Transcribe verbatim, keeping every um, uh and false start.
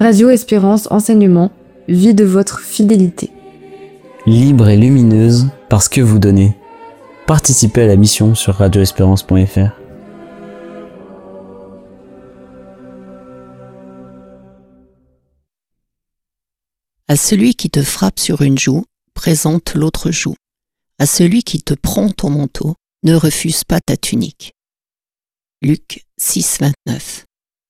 Radio Espérance Enseignement, vie de votre fidélité. Libre et lumineuse parce que vous donnez. Participez à la mission sur radio espérance point f r. À celui qui te frappe sur une joue, présente l'autre joue. À celui qui te prend ton manteau, ne refuse pas ta tunique. Luc six, vingt-neuf.